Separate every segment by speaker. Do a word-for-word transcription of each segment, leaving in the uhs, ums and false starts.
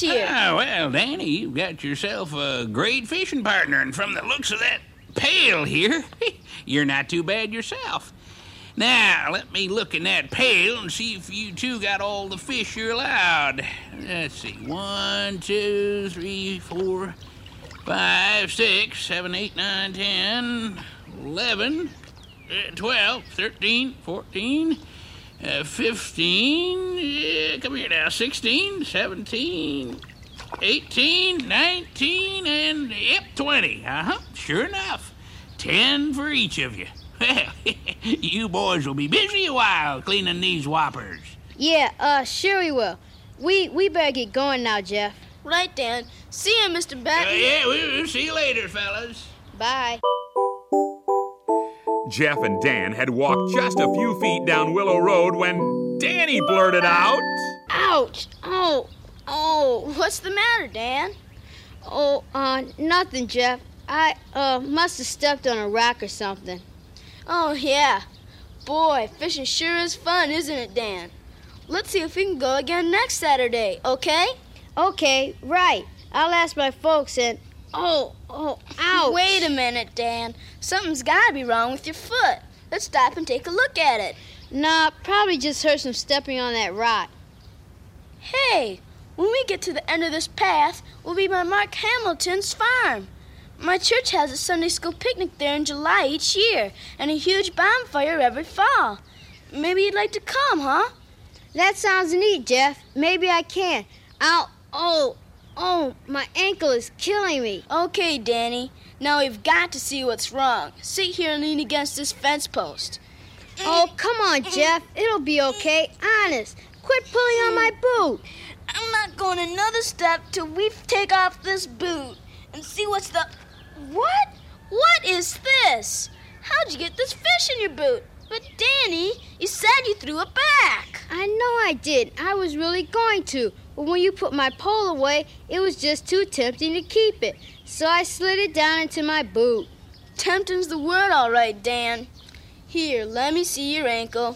Speaker 1: here.
Speaker 2: Ah, well, Danny, you've got yourself a great fishing partner, and from the looks of that pail here, you're not too bad yourself. Now, let me look in that pail and see if you two got all the fish you're allowed. Let's see. One, two, three, four, five, six, seven, eight, nine, ten, eleven, twelve, thirteen, fourteen, uh, fifteen, uh, come here now, sixteen, seventeen, eighteen, nineteen, and, yep, twenty. Uh-huh, sure enough. Ten for each of you. Well, you boys will be busy a while cleaning these whoppers.
Speaker 3: Yeah, uh, sure we will. We we better get going now, Jeff.
Speaker 1: Right, Dan. See you, Mister Benton.
Speaker 2: Uh, yeah, we'll see you later, fellas.
Speaker 3: Bye.
Speaker 4: Jeff and Dan had walked just a few feet down Willow Road when Danny blurted out,
Speaker 3: Ouch! Oh, oh,
Speaker 1: What's the matter, Dan?
Speaker 3: oh, uh, nothing, Jeff. I, uh, must have stepped on a rock or something.
Speaker 1: Oh, yeah. Boy, fishing sure is fun, isn't it, Dan? Let's see if we can go again next Saturday, okay?
Speaker 3: Okay, right. I'll ask my folks and... Oh, oh, ouch.
Speaker 1: Wait a minute, Dan. Something's got to be wrong with your foot. Let's stop and take a look at it.
Speaker 3: Nah, probably just hurt from stepping on that rock.
Speaker 1: Hey, when we get to the end of this path, we'll be by Mark Hamilton's farm. My church has a Sunday school picnic there in July each year, and a huge bonfire every fall. Maybe you'd like to come, huh?
Speaker 3: That sounds neat, Jeff. Maybe I can. I'll... Oh, oh, my ankle is killing me.
Speaker 1: Okay, Danny. Now we've got to see what's wrong. Sit here and lean against this fence post.
Speaker 3: Oh, come on, Jeff. It'll be okay. Honest. Quit pulling on my boot.
Speaker 1: I'm not going another step till we take off this boot and see what's the... What? What is this? How'd you get this fish in your boot? But, Danny, you said you threw it back.
Speaker 3: I know I did. I was really going to. But when you put my pole away, it was just too tempting to keep it. So I slid it down into my boot.
Speaker 1: Tempting's the word, all right, Dan. Here, let me see your ankle.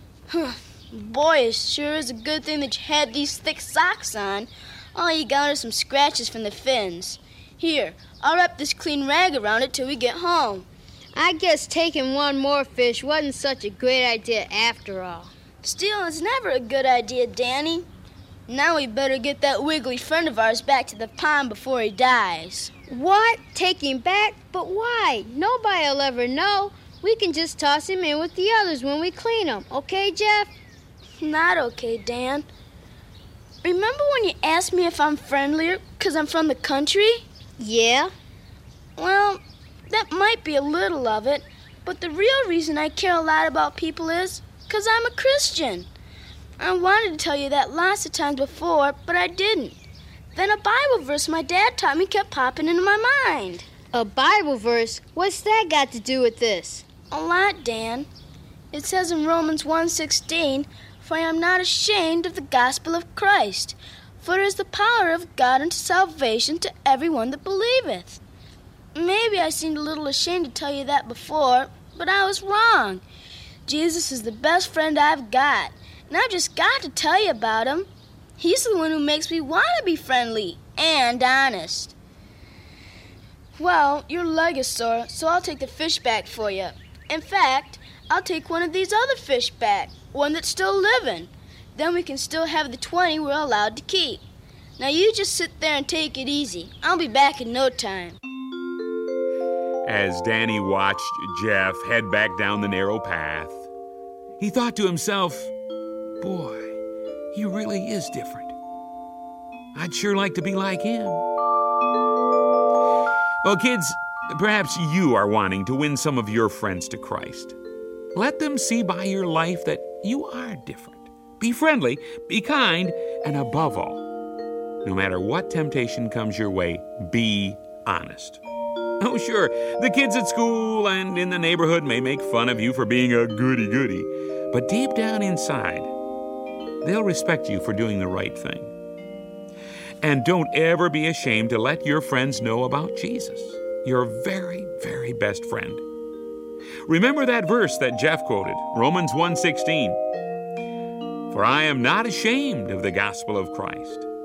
Speaker 1: Boy, it sure is a good thing that you had these thick socks on. All you got are some scratches from the fins. Here, I'll wrap this clean rag around it till we get home.
Speaker 3: I guess taking one more fish wasn't such a great idea after all.
Speaker 1: Stealing is never a good idea, Danny. Now we better get that wiggly friend of ours back to the pond before he dies.
Speaker 3: What? Take him back? But why? Nobody'll ever know. We can just toss him in with the others when we clean him. Okay, Jeff?
Speaker 1: Not okay, Dan. Remember when you asked me if I'm friendlier because I'm from the country?
Speaker 3: Yeah?
Speaker 1: Well, that might be a little of it, but the real reason I care a lot about people is because I'm a Christian. I wanted to tell you that lots of times before, but I didn't. Then a Bible verse my dad taught me kept popping into my mind.
Speaker 3: A Bible verse? What's that got to do with this?
Speaker 1: A lot, Dan. It says in Romans one sixteen, "For I am not ashamed of the gospel of Christ, for it is the power of God unto salvation to everyone that believeth." Maybe I seemed a little ashamed to tell you that before, but I was wrong. Jesus is the best friend I've got, and I've just got to tell you about him. He's the one who makes me want to be friendly and honest. Well, your leg is sore, so I'll take the fish back for you. In fact, I'll take one of these other fish back, one that's still living. Then we can still have the twenty we're allowed to keep. Now you just sit there and take it easy. I'll be back in no time.
Speaker 4: as Danny watched Jeff head back down the narrow path. He thought to himself, boy, he really is different. I'd sure like to be like him. Well, kids, perhaps you are wanting to win some of your friends to Christ. Let them see by your life that you are different. Be friendly, be kind, and above all, no matter what temptation comes your way, be honest. Oh, sure, the kids at school and in the neighborhood may make fun of you for being a goody-goody, but deep down inside, they'll respect you for doing the right thing. And don't ever be ashamed to let your friends know about Jesus, your very, very best friend. Remember that verse that Jeff quoted, Romans one sixteen. For I am not ashamed of the gospel of Christ.